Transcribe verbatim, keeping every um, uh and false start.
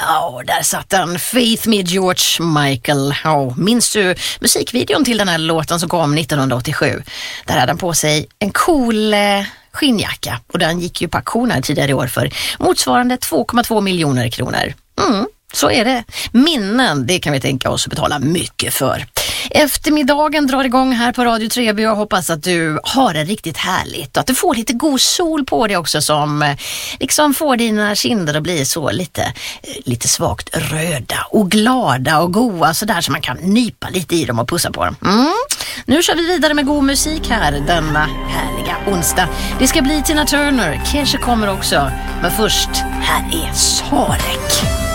Ja, där satt den. Faith med George Michael. Ja, minns du musikvideon till den här låten som kom nittonhundraåttiosju? Där hade han på sig en cool eh, skinnjacka och den gick ju på auktion här tidigare i år för motsvarande två komma två miljoner kronor. Mm. Så är det. Minnen, det kan vi tänka oss att betala mycket för. Eftermiddagen drar igång här på Radio Treby och jag hoppas att du har det riktigt härligt och att du får lite god sol på dig också som liksom får dina kinder att bli så lite, lite svagt röda och glada och goa sådär så man kan nypa lite i dem och pussa på dem. Mm. Nu kör vi vidare med god musik här denna härliga onsdag. Det ska bli Tina Turner, Kesha kommer också, men först här är Sarek.